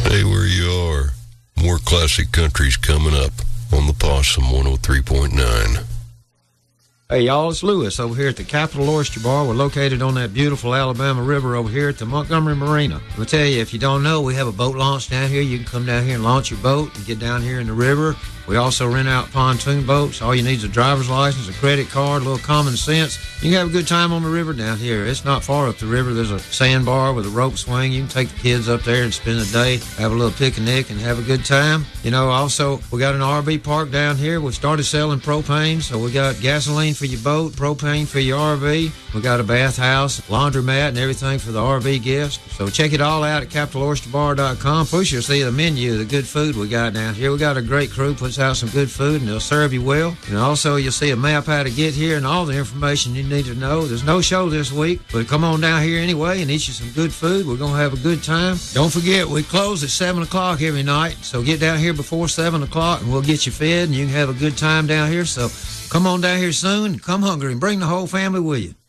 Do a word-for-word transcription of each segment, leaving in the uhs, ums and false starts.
Stay where you are. More classic country's coming up on the Possum one oh three point nine. Hey, y'all, it's Lewis over here at the Capital Oyster Bar. We're located on that beautiful Alabama River over here at the Montgomery Marina. I'll tell you, if you don't know, we have a boat launch down here. You can come down here and launch your boat and get down here in the river. We also rent out pontoon boats. All you need is a driver's license, a credit card, a little common sense. You can have a good time on the river down here. It's not far up the river. There's a sandbar with a rope swing. You can take the kids up there and spend the day, have a little picnic, and have a good time. You know, also, we got an R V park down here. We started selling propane, so we got gasoline for your boat, propane for your R V. We got a bathhouse, laundromat, and everything for the R V guests. So check it all out at capital oyster bar dot com. Push you'll see the menu, the good food we got down here. We got a great crew, puts out some good food, and they'll serve you well. And also, you'll see a map how to get here and all the information you need to know. There's no show this week, but come on down here anyway and eat you some good food. We're going to have a good time. Don't forget, we close at seven o'clock every night, so get down here before seven o'clock, and we'll get you fed, and you can have a good time down here. So come on down here soon, and come hungry, and bring the whole family with you.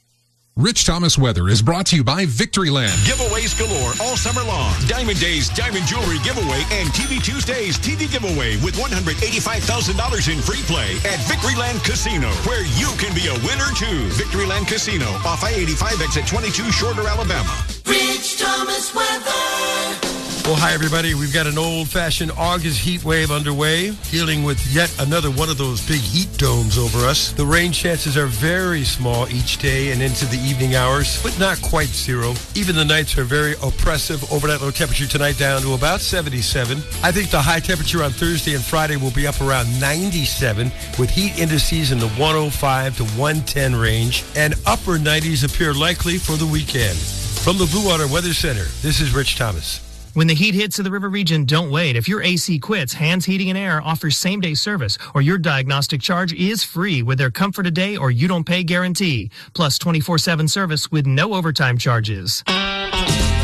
Rich Thomas Weather is brought to you by Victoryland. Giveaways galore all summer long. Diamond Days Diamond Jewelry Giveaway and T V Tuesdays T V Giveaway with one hundred eighty-five thousand dollars in free play at Victoryland Casino, where you can be a winner too. Victoryland Casino, off I eighty-five, exit twenty-two, Shorter, Alabama. Rich Thomas Weather. Well, hi, everybody. We've got an old-fashioned August heat wave underway, dealing with yet another one of those big heat domes over us. The rain chances are very small each day and into the evening hours, but not quite zero. Even the nights are very oppressive. Overnight low temperature tonight down to about seventy-seven. I think the high temperature on Thursday and Friday will be up around ninety-seven, with heat indices in the one oh five to one ten range, and upper nineties appear likely for the weekend. From the Blue Water Weather Center, this is Rich Thomas. When the heat hits to the river region, don't wait. If your A C quits, Hands Heating and Air offers same-day service, or your diagnostic charge is free with their Comfort a Day or You Don't Pay guarantee, plus twenty-four seven service with no overtime charges.